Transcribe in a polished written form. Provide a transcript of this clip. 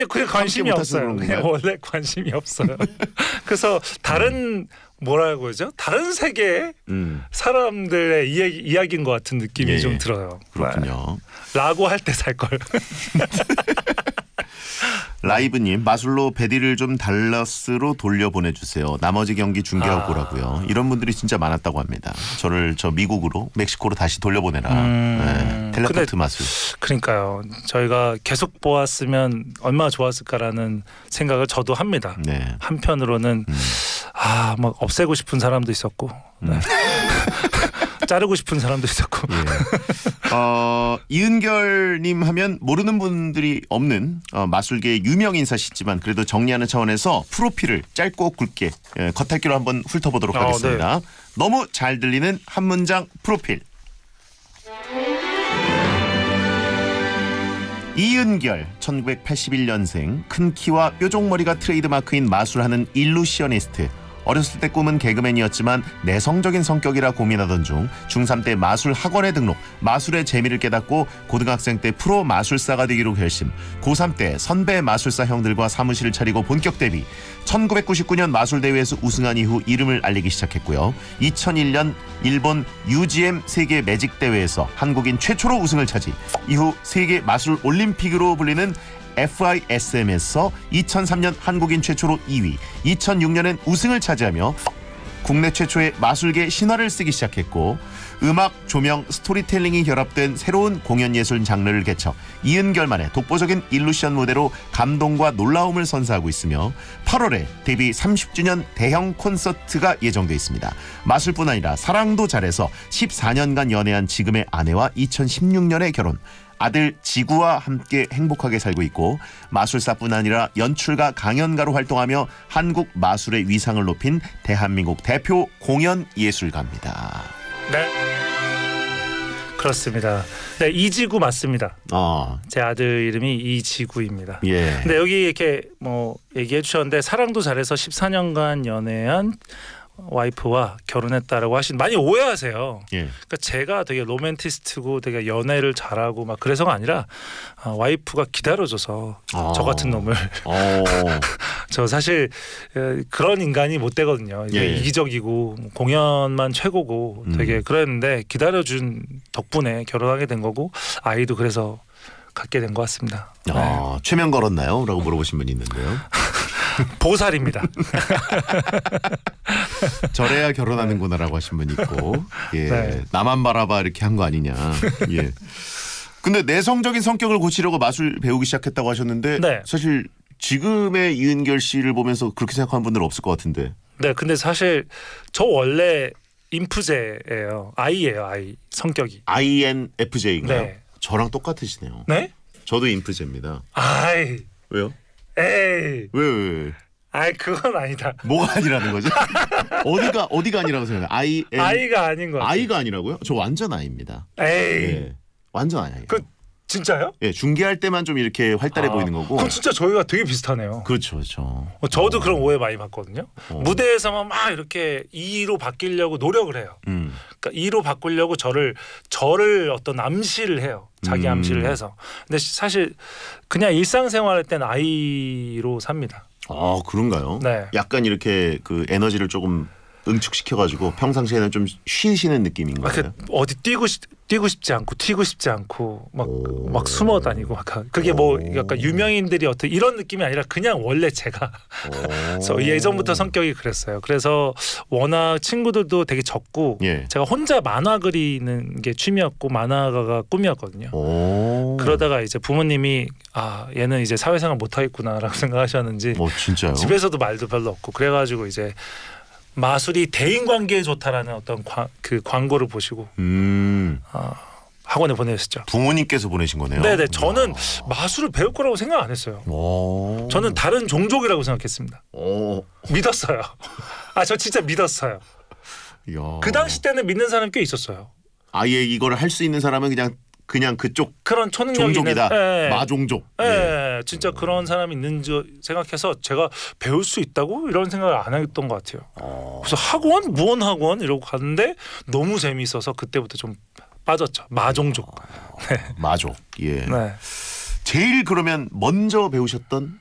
그게 관심이 없어요. 원래 관심이 없어요. 그래서 다른 뭐라고 그러죠? 다른 세계의 사람들의 이야기인 것 같은 느낌이 좀 들어요. 그렇군요. 라고 할 때 살 걸. 라이브님, 마술로 베디를 좀 달라스로 돌려보내주세요. 나머지 경기 중계하고 보라고요. 이런 분들이 진짜 많았다고 합니다. 저를 미국으로 멕시코로 다시 돌려보내라. 네, 텔레포트 마술. 그러니까요. 저희가 계속 보았으면 얼마나 좋았을까라는 생각을 저도 합니다. 네. 한편으로는 막 없애고 싶은 사람도 있었고 자르고 싶은 사람도 있었고. 이은결님 하면 모르는 분들이 없는 마술계의 유명 인사시지만 그래도 정리하는 차원에서 프로필을 짧고 굵게 겉핥기로 한번 훑어보도록 하겠습니다. 네. 너무 잘 들리는 한 문장 프로필. 이은결 1981년생, 큰 키와 뾰족머리가 트레이드마크인 마술하는 일루시어니스트. 어렸을 때 꿈은 개그맨이었지만 내성적인 성격이라 고민하던 중 중3 때 마술 학원에 등록, 마술의 재미를 깨닫고 고등학생 때 프로 마술사가 되기로 결심. 고3 때 선배 마술사 형들과 사무실을 차리고 본격 데뷔. 1999년 마술대회에서 우승한 이후 이름을 알리기 시작했고요. 2001년 일본 UGM 세계 매직 대회에서 한국인 최초로 우승을 차지. 이후 세계 마술 올림픽으로 불리는 FISM에서 2003년 한국인 최초로 2위, 2006년엔 우승을 차지하며 국내 최초의 마술계 신화를 쓰기 시작했고, 음악, 조명, 스토리텔링이 결합된 새로운 공연예술 장르를 개척 이은결만의 독보적인 일루션 무대로 감동과 놀라움을 선사하고 있으며 8월에 데뷔 30주년 대형 콘서트가 예정돼 있습니다. 마술뿐 아니라 사랑도 잘해서 14년간 연애한 지금의 아내와 2016년에 결혼. 아들 지구와 함께 행복하게 살고 있고 마술사뿐 아니라 연출가, 강연가로 활동하며 한국 마술의 위상을 높인 대한민국 대표 공연 예술가입니다. 네, 그렇습니다. 네, 이지구 맞습니다. 제 아들 이름이 이지구입니다. 예. 근데 여기 이렇게 얘기해 주셨는데 사랑도 잘해서 14년간 연애한 와이프와 결혼했다라고 많이 오해하세요. 예. 그러니까 제가 되게 로맨티스트고 되게 연애를 잘하고 막 그래서가 아니라 와이프가 기다려줘서 저 같은 놈을 저 사실 그런 인간이 못 되거든요. 예. 이기적이고 공연만 최고고 되게 그랬는데 기다려준 덕분에 결혼하게 된 거고 아이도 그래서 갖게 된 것 같습니다. 네. 최면 걸었나요? 라고 물어보신 분이 있는데요. 보살입니다. 저래야 결혼하는구나라고 하신 분이 있고, 예, 네. 나만 바라봐 이렇게 한 거 아니냐. 예. 근데 내성적인 성격을 고치려고 마술 배우기 시작했다고 하셨는데, 네. 사실 지금의 이은결 씨를 보면서 그렇게 생각하는 분들은 없을 것 같은데. 네, 근데 사실 저 원래 인프제예요. I예요, I 성격이. INFJ인가요? 네. 저랑 똑같으시네요. 네? 저도 인프제입니다. 아이. 왜요? 에이. 왜? 아이, 그건 아니다. 뭐가 아니라는 거죠? 어디가 아니라고 생각해요? I가 아닌 거 같아요. I가 아니라고요? 저 완전 I입니다. 에이. 예, 완전 I예요. 진짜요? 예, 중계할 때만 좀 이렇게 활달해 보이는 거고. 그럼 진짜 저희가 되게 비슷하네요. 그렇죠. 저도 그런 오해 많이 받거든요. 무대에서만 막 이렇게 E로 바뀌려고 노력을 해요. 그러니까 E로 바꾸려고 저를 어떤 암시를 해요. 자기 암시를 해서. 근데 사실 그냥 일상생활할 때는 I로 삽니다. 그런가요? 네. 약간 이렇게 그 에너지를 조금 응축시켜가지고 평상시에는 좀 쉬시는 느낌인가요? 어디 뛰고 싶지 않고 튀고 싶지 않고 막 숨어 다니고 그게 약간 유명인들이 어떤 이런 느낌이 아니라 그냥 원래 제가 그래서 예전부터 성격이 그랬어요. 그래서 워낙 친구들도 되게 적고 제가 혼자 만화 그리는 게 취미였고 만화가가 꿈이었거든요. 그러다가 이제 부모님이 얘는 이제 사회생활 못 하겠구나라고 생각하셨는지 진짜요? 집에서도 말도 별로 없고 그래가지고 이제 마술이 대인관계에 좋다라는 어떤 그 광고를 보시고 학원에 보내셨죠. 부모님께서 보내신 거네요. 네네. 저는 마술을 배울 거라고 생각 안 했어요. 저는 다른 종족이라고 생각했습니다. 믿었어요. 저 진짜 믿었어요. 그 당시 때는 믿는 사람이 꽤 있었어요. 아예 이걸 할 수 있는 사람은 그냥 그쪽 그런 초능력이 종족이다. 있는, 마종족. 네, 진짜 그런 사람이 있는 줄 생각해서 제가 배울 수 있다고 이런 생각을 안 했던 것 같아요. 그래서 학원? 무언 학원? 이러고 갔는데 너무 재미있어서 그때부터 좀 빠졌죠. 마종족. 마족. 예. 네. 제일 그러면 먼저 배우셨던